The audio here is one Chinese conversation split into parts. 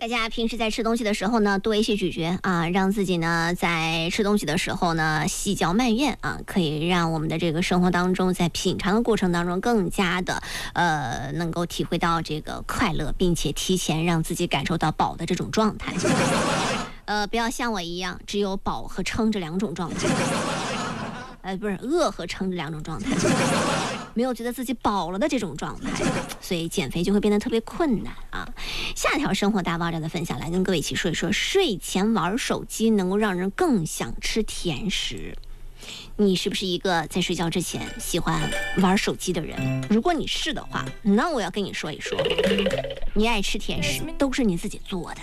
大家平时在吃东西的时候呢，多一些咀嚼啊，让自己呢在吃东西的时候呢细嚼慢咽啊，可以让我们的这个生活当中，在品尝的过程当中更加的能够体会到这个快乐，并且提前让自己感受到饱的这种状态。不要像我一样，只有饱和撑这两种状态。不是饿和撑这两种状态，没有觉得自己饱了的这种状态，所以减肥就会变得特别困难啊。下条生活大爆炸的分享来跟各位一起说一说，睡前玩手机能够让人更想吃甜食。你是不是一个在睡觉之前喜欢玩手机的人？如果你是的话，那我要跟你说一说，你爱吃甜食都是你自己做的。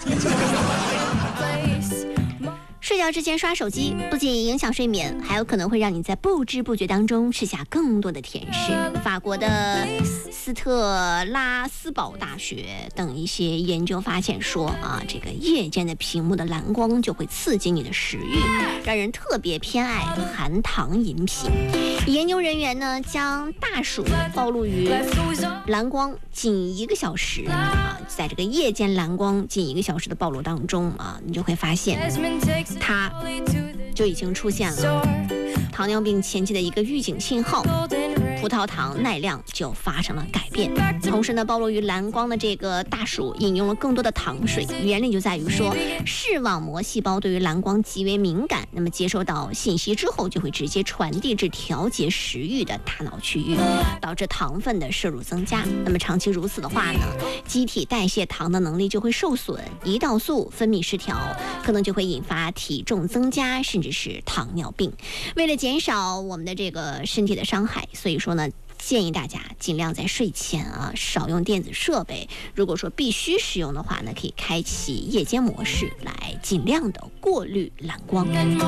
睡觉之前刷手机不仅影响睡眠，还有可能会让你在不知不觉当中吃下更多的甜食。法国的斯特拉斯堡大学等一些研究发现说啊，这个夜间的屏幕的蓝光就会刺激你的食欲，让人特别偏爱含糖饮品。研究人员呢将大鼠暴露于蓝光仅1个小时啊，在这个夜间蓝光仅1个小时的暴露当中啊，你就会发现它就已经出现了糖尿病前期的一个预警信号，葡萄糖耐量就发生了改变。同时呢，暴露于蓝光的这个大鼠饮用了更多的糖水，原理就在于说，视网膜细胞对于蓝光极为敏感，那么接收到信息之后，就会直接传递至调节食欲的大脑区域，导致糖分的摄入增加。那么长期如此的话呢，机体代谢糖的能力就会受损，胰岛素分泌失调，可能就会引发体重增加，甚至是糖尿病。为了减少我们的这个身体的伤害，所以说呢，建议大家尽量在睡前啊少用电子设备。如果说必须使用的话呢，可以开启夜间模式来尽量的过滤蓝光。